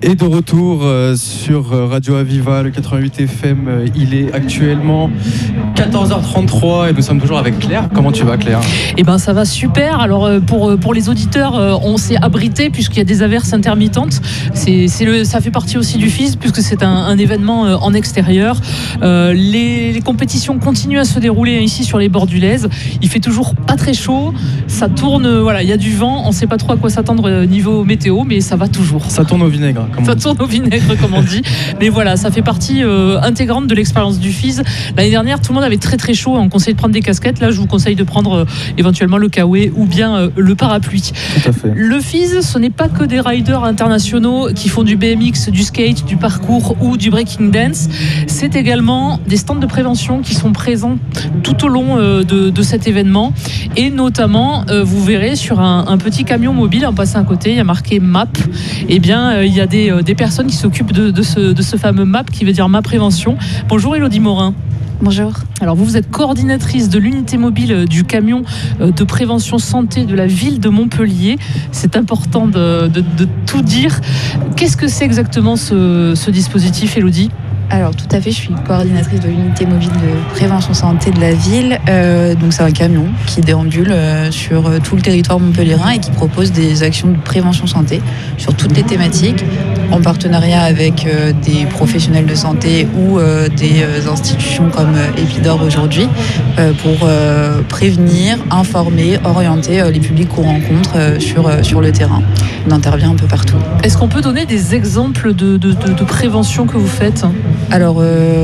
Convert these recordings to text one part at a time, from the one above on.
Et de retour sur Radio Aviva, le 88 FM, il est actuellement 14h33 et nous sommes toujours avec Claire. Comment tu vas, Claire ? Eh ben ça va super. Alors pour les auditeurs, on s'est abrité puisqu'il y a des averses intermittentes. Ça fait partie aussi du FIS puisque c'est un événement en extérieur. Les compétitions continuent à se dérouler ici sur les bords du Lez. Il fait toujours pas très chaud. Ça tourne, il y a du vent. On ne sait pas trop à quoi s'attendre niveau météo, mais ça va toujours. Ça tourne au vinaigre. Ça tourne au vinaigre, comme on dit. Mais voilà, ça fait partie intégrante de l'expérience du FIS. L'année dernière, tout le monde avait très très chaud. On conseille de prendre des casquettes. Là, je vous conseille de prendre éventuellement le kawaii ou bien le parapluie. Tout à fait. Le FIS, ce n'est pas que des riders internationaux qui font du BMX, du skate, du parcours ou du breaking dance. C'est également des stands de prévention qui sont présents tout au long de cet événement. Et notamment, vous verrez sur un petit camion mobile, en passant à côté, il y a marqué MAP. Eh bien, il y a des personnes qui s'occupent de ce fameux MAP qui veut dire Ma Prévention. Bonjour Élodie Morin. Bonjour. Alors vous êtes coordinatrice de l'unité mobile du camion de prévention santé de la ville de Montpellier. C'est important de tout dire. Qu'est-ce que c'est exactement ce dispositif, Élodie ? Alors tout à fait, je suis coordinatrice de l'unité mobile de prévention santé de la ville. Donc c'est un camion qui déambule sur tout le territoire montpelliérain et qui propose des actions de prévention santé sur toutes les thématiques, en partenariat avec des professionnels de santé ou des institutions comme Epidor aujourd'hui, pour prévenir, informer, orienter les publics qu'on rencontre sur le terrain. On intervient un peu partout. Est-ce qu'on peut donner des exemples de prévention que vous faites ? Alors,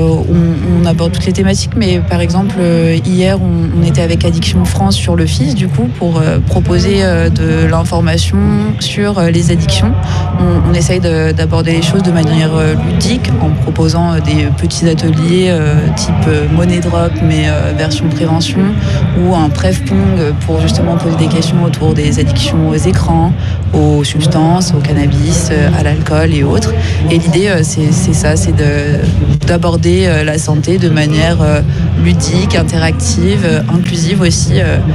on aborde toutes les thématiques, mais par exemple, hier, on était avec Addiction France sur le FIS, du coup, pour proposer de l'information sur les addictions. On essaye d'aborder les choses de manière ludique, en proposant des petits ateliers type money drop, mais version prévention, ou un pref-pong pour justement poser des questions autour des addictions aux écrans, aux substances, au cannabis, à l'alcool et autres. Et l'idée, c'est ça, c'est d'aborder la santé de manière ludique, interactive, inclusive aussi.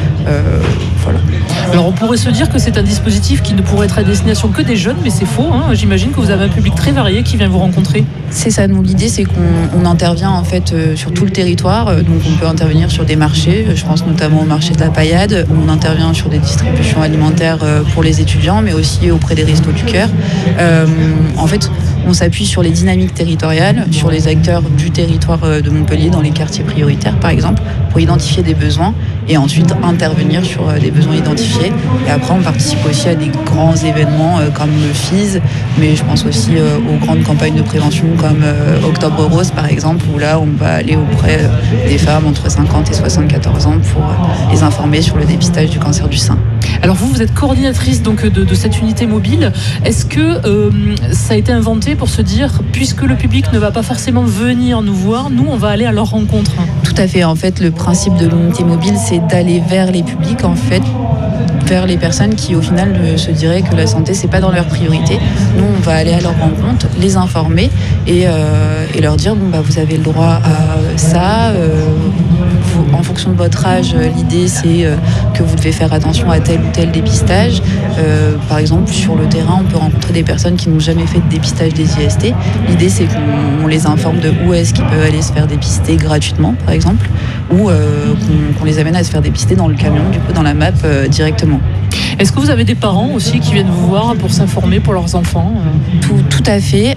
Voilà. Alors on pourrait se dire que c'est un dispositif qui ne pourrait être à destination que des jeunes, mais c'est faux. J'imagine que vous avez un public très varié qui vient vous rencontrer. C'est ça, nous, l'idée, c'est qu'on intervient en fait sur tout le territoire. Donc on peut intervenir sur des marchés, je pense notamment au marché de la Paillade. On intervient sur des distributions alimentaires pour les étudiants, mais aussi auprès des Restos du Cœur. En fait, on s'appuie sur les dynamiques territoriales, sur les acteurs du territoire de Montpellier, dans les quartiers prioritaires par exemple, pour identifier des besoins et ensuite intervenir sur des besoins identifiés. Et après, on participe aussi à des grands événements comme le FIS, mais je pense aussi aux grandes campagnes de prévention comme Octobre Rose par exemple, où là, on va aller auprès des femmes entre 50 et 74 ans pour les informer sur le dépistage du cancer du sein. Alors vous êtes coordinatrice donc de cette unité mobile. Est-ce que ça a été inventé pour se dire, puisque le public ne va pas forcément venir nous voir, nous on va aller à leur rencontre ? Tout à fait. En fait, le principe de l'unité mobile, c'est d'aller vers les publics, en fait, vers les personnes qui au final se diraient que la santé c'est pas dans leur priorité. Nous on va aller à leur rencontre, les informer et leur dire vous avez le droit à ça, en fonction de votre âge, l'idée c'est que vous devez faire attention à tel ou tel dépistage. Par exemple, sur le terrain, on peut rencontrer des personnes qui n'ont jamais fait de dépistage des IST. L'idée c'est qu'on les informe de où est-ce qu'ils peuvent aller se faire dépister gratuitement, par exemple, ou qu'on les amène à se faire dépister dans le camion, du coup dans la MAP directement. Est-ce que vous avez des parents aussi qui viennent vous voir pour s'informer pour leurs enfants ? Tout à fait.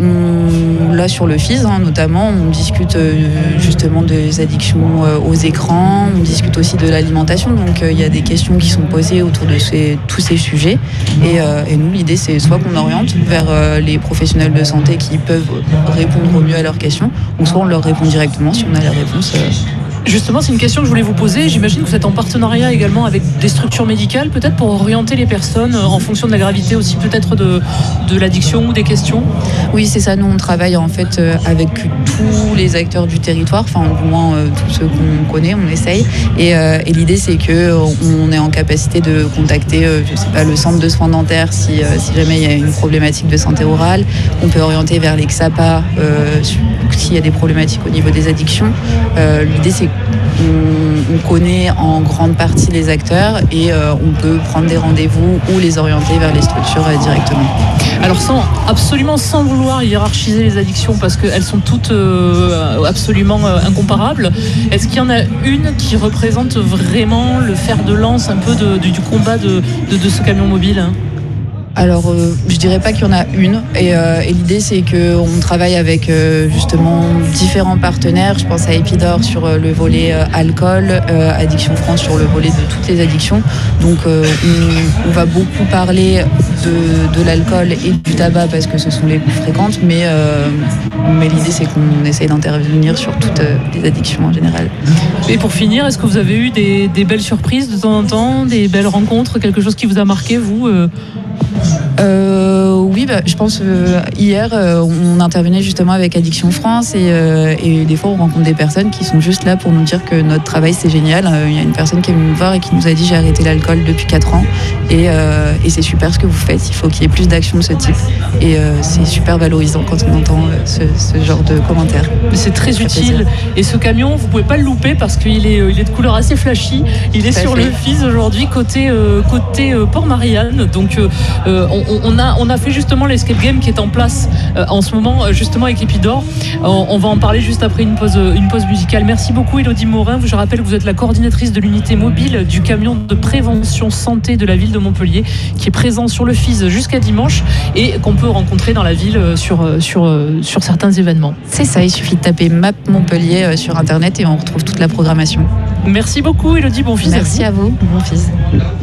Là sur le FIS notamment, on discute justement des addictions aux écrans, on discute aussi de l'alimentation, donc il y a des questions qui sont posées autour de tous ces sujets. Et nous, l'idée c'est soit qu'on oriente vers les professionnels de santé qui peuvent répondre au mieux à leurs questions, ou soit on leur répond directement si on a la réponse. Justement, c'est une question que je voulais vous poser. J'imagine que vous êtes en partenariat également avec des structures médicales, peut-être pour orienter les personnes en fonction de la gravité aussi, peut-être de l'addiction ou des questions. Oui, c'est ça. Nous, on travaille en fait avec tous les acteurs du territoire, enfin du moins tous ceux qu'on connaît, on essaye. Et l'idée, c'est qu'on est en capacité de contacter, le centre de soins dentaires si jamais il y a une problématique de santé orale. On peut orienter vers les XAPA s'il y a des problématiques au niveau des addictions. L'idée, c'est on connaît en grande partie les acteurs et on peut prendre des rendez-vous ou les orienter vers les structures directement. Alors absolument sans vouloir hiérarchiser les addictions parce qu'elles sont toutes absolument incomparables, est-ce qu'il y en a une qui représente vraiment le fer de lance un peu du combat de ce camion mobile ? Alors, je dirais pas qu'il y en a une. Et l'idée, c'est qu'on travaille avec justement différents partenaires. Je pense à Epidor sur le volet alcool, Addiction France sur le volet de toutes les addictions. Donc, on va beaucoup parler de l'alcool et du tabac parce que ce sont les plus fréquentes. Mais l'idée, c'est qu'on essaye d'intervenir sur toutes les addictions en général. Et pour finir, est-ce que vous avez eu des belles surprises de temps en temps, des belles rencontres, quelque chose qui vous a marqué, vous Oui, je pense hier on intervenait justement avec Addiction France et des fois on rencontre des personnes qui sont juste là pour nous dire que notre travail c'est génial. Il y a une personne qui est venue nous voir et qui nous a dit j'ai arrêté l'alcool depuis 4 ans et c'est super ce que vous faites, il faut qu'il y ait plus d'actions de ce type et c'est super valorisant quand on entend ce genre de commentaires. C'est très utile et ce camion vous pouvez pas le louper parce qu'il est de couleur assez flashy, il est sur le FIS aujourd'hui côté Port-Marianne, donc on a fait justement l'escape game qui est en place en ce moment justement avec Epidor. On va en parler juste après une pause musicale. Merci beaucoup Élodie Morin. Je rappelle que vous êtes la coordinatrice de l'unité mobile du camion de prévention santé de la ville de Montpellier qui est présent sur le FIS jusqu'à dimanche et qu'on peut rencontrer dans la ville sur certains événements. C'est ça, il suffit de taper Map Montpellier sur internet et on retrouve toute la programmation. Merci beaucoup Élodie, bon FIS. Merci à vous, bon FIS.